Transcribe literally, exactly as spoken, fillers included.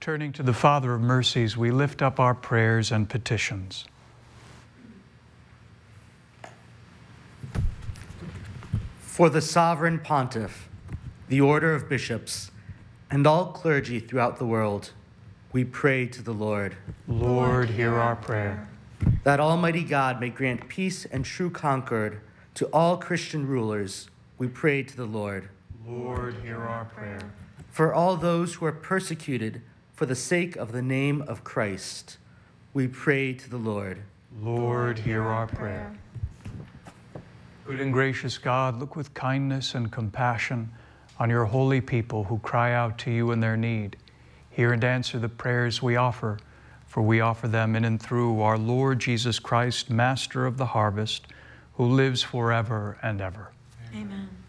Turning to the Father of mercies, we lift up our prayers and petitions. For the Sovereign Pontiff, the Order of Bishops, and all clergy throughout the world, we pray to the Lord. Lord, hear our prayer. That Almighty God may grant peace and true concord to all Christian rulers, we pray to the Lord. Lord, hear our prayer. For all those who are persecuted for the sake of the name of Christ, we pray to the Lord. Lord, hear our prayer. Good and gracious God, look with kindness and compassion on your holy people who cry out to you in their need. Hear and answer the prayers we offer, for we offer them in and through our Lord Jesus Christ, Master of the harvest, who lives forever and ever. Amen.